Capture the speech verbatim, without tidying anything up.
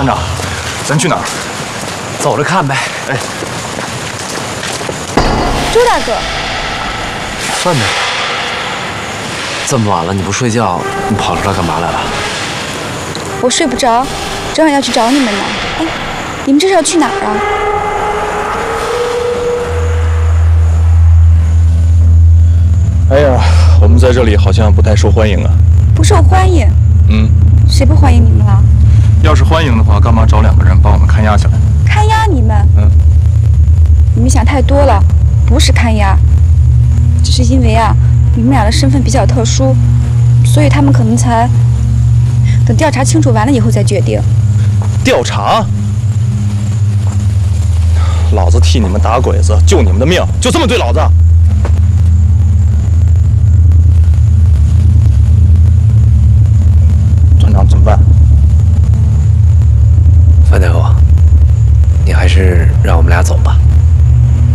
团长，咱去哪儿？ 走着看呗。 哎， 周大哥， 饭呢？这么晚了你不睡觉，你跑出来干嘛来了？ 我睡不着，正好要去找你们呢。哎，你们这是要去哪儿啊？ 哎呀，我们在这里好像不太受欢迎啊。 不受欢迎？ 嗯。 谁不欢迎你们了？ 要是欢迎的话，干嘛找两个人把我们看押起来？ 看押你们？ 嗯。 你们想太多了，不是看押，只是因为啊，你们俩的身份比较特殊，所以他们可能才等调查清楚完了以后再决定。 调查？老子替你们打鬼子，救你们的命，就这么对老子？团长怎么办？ 范大夫，你还是让我们俩走吧。